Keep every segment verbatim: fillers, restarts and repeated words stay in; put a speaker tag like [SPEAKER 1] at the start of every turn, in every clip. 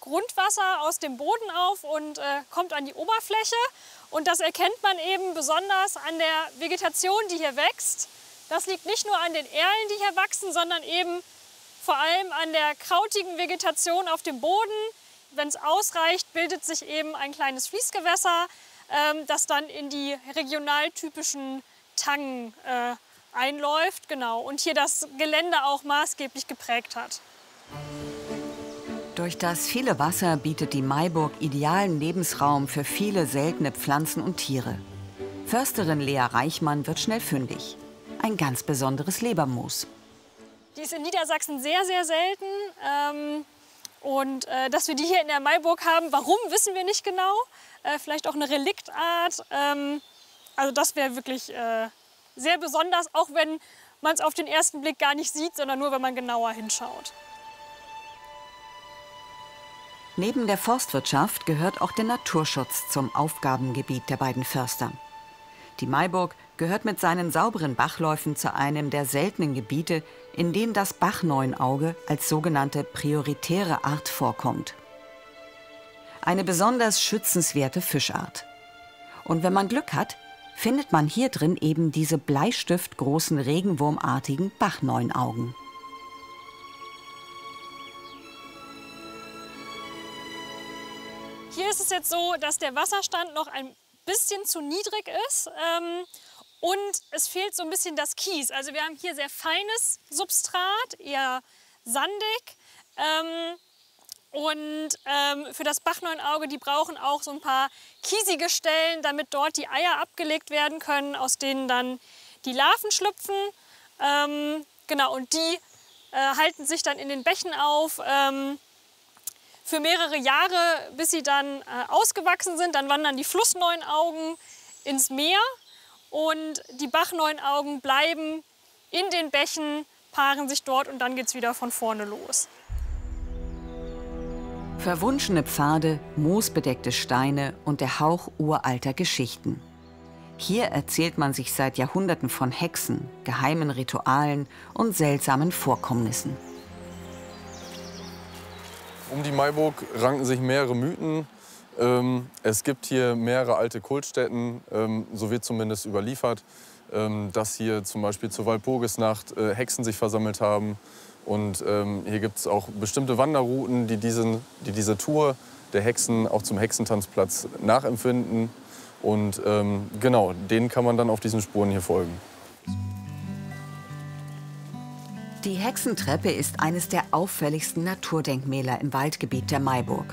[SPEAKER 1] Grundwasser aus dem Boden auf und äh, kommt an die Oberfläche. Und das erkennt man eben besonders an der Vegetation, die hier wächst. Das liegt nicht nur an den Erlen, die hier wachsen, sondern eben vor allem an der krautigen Vegetation auf dem Boden. Wenn es ausreicht, bildet sich eben ein kleines Fließgewässer, ähm, das dann in die regional typischen Tangen äh, einläuft, genau, und hier das Gelände auch maßgeblich geprägt hat.
[SPEAKER 2] Durch das viele Wasser bietet die Maiburg idealen Lebensraum für viele seltene Pflanzen und Tiere. Försterin Lea Reichmann wird schnell fündig. Ein ganz besonderes Lebermoos.
[SPEAKER 1] Die ist in Niedersachsen sehr, sehr selten. Ähm, und äh, dass wir die hier in der Maiburg haben, warum, wissen wir nicht genau. Äh, vielleicht auch eine Reliktart. Ähm, also das wäre wirklich äh, sehr besonders, auch wenn man es auf den ersten Blick gar nicht sieht, sondern nur, wenn man genauer hinschaut.
[SPEAKER 2] Neben der Forstwirtschaft gehört auch der Naturschutz zum Aufgabengebiet der beiden Förster. Die Maiburg gehört mit seinen sauberen Bachläufen zu einem der seltenen Gebiete, in denen das Bachneunauge als sogenannte prioritäre Art vorkommt. Eine besonders schützenswerte Fischart. Und wenn man Glück hat, findet man hier drin eben diese bleistiftgroßen regenwurmartigen Bachneunaugen.
[SPEAKER 1] Hier ist es jetzt so, dass der Wasserstand noch ein bisschen zu niedrig ist ähm, und es fehlt so ein bisschen das Kies. Also wir haben hier sehr feines Substrat, eher sandig. Ähm, und ähm, für das Bachneunauge, die brauchen auch so ein paar kiesige Stellen, damit dort die Eier abgelegt werden können, aus denen dann die Larven schlüpfen. Ähm, genau, und die äh, halten sich dann in den Bächen auf. Ähm, für mehrere Jahre, bis sie dann äh, ausgewachsen sind. Dann wandern die Flussneunaugen ins Meer und die Bachneunaugen bleiben in den Bächen, paaren sich dort und dann geht es wieder von vorne los.
[SPEAKER 2] Verwunschene Pfade, moosbedeckte Steine und der Hauch uralter Geschichten. Hier erzählt man sich seit Jahrhunderten von Hexen, geheimen Ritualen und seltsamen Vorkommnissen.
[SPEAKER 3] Um die Maiburg ranken sich mehrere Mythen. Ähm, es gibt hier mehrere alte Kultstätten, ähm, so wird zumindest überliefert, ähm, dass hier zum Beispiel zur Walpurgisnacht äh, Hexen sich versammelt haben. Und ähm, hier gibt es auch bestimmte Wanderrouten, die, diesen, die diese Tour der Hexen auch zum Hexentanzplatz nachempfinden. Und ähm, genau, denen kann man dann auf diesen Spuren hier folgen.
[SPEAKER 2] Die Hexentreppe ist eines der auffälligsten Naturdenkmäler im Waldgebiet der Maiburg.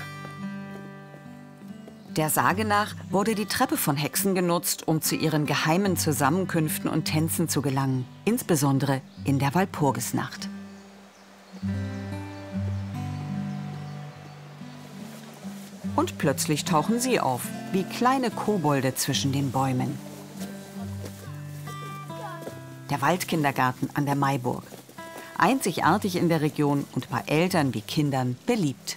[SPEAKER 2] Der Sage nach wurde die Treppe von Hexen genutzt, um zu ihren geheimen Zusammenkünften und Tänzen zu gelangen, insbesondere in der Walpurgisnacht. Und plötzlich tauchen sie auf, wie kleine Kobolde zwischen den Bäumen. Der Waldkindergarten an der Maiburg. Einzigartig in der Region und bei Eltern wie Kindern beliebt.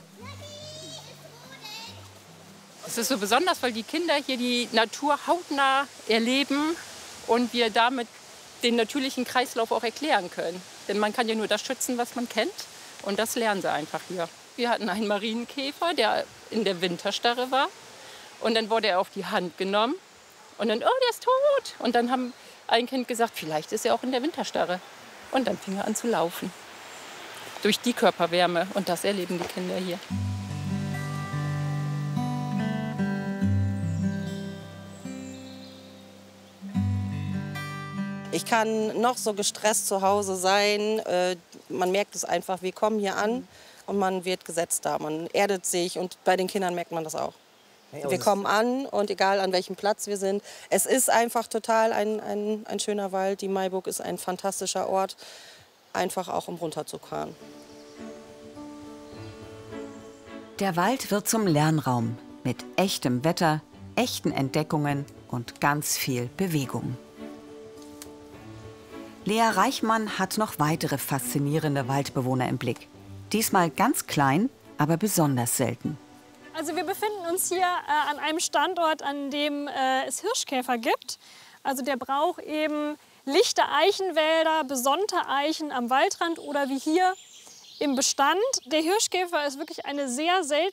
[SPEAKER 4] Es ist so besonders, weil die Kinder hier die Natur hautnah erleben und wir damit den natürlichen Kreislauf auch erklären können. Denn man kann ja nur das schützen, was man kennt, und das lernen sie einfach hier. Wir hatten einen Marienkäfer, der in der Winterstarre war, und dann wurde er auf die Hand genommen und dann, oh, der ist tot. Und dann haben ein Kind gesagt, vielleicht ist er auch in der Winterstarre. Und dann fing er an zu laufen. Durch die Körperwärme. Und das erleben die Kinder hier.
[SPEAKER 5] Ich kann noch so gestresst zu Hause sein. Äh, man merkt es einfach, wir kommen hier an und man wird gesetzter. Man erdet sich und bei den Kindern merkt man das auch. Wir kommen an und egal an welchem Platz wir sind, es ist einfach total ein, ein, ein schöner Wald. Die Maiburg ist ein fantastischer Ort, einfach auch um runterzufahren.
[SPEAKER 2] Der Wald wird zum Lernraum mit echtem Wetter, echten Entdeckungen und ganz viel Bewegung. Lea Reichmann hat noch weitere faszinierende Waldbewohner im Blick. Diesmal ganz klein, aber besonders selten.
[SPEAKER 1] Also wir befinden uns hier äh, an einem Standort, an dem äh, es Hirschkäfer gibt. Also der braucht eben lichte Eichenwälder, besonnte Eichen am Waldrand oder wie hier im Bestand. Der Hirschkäfer ist wirklich eine sehr seltene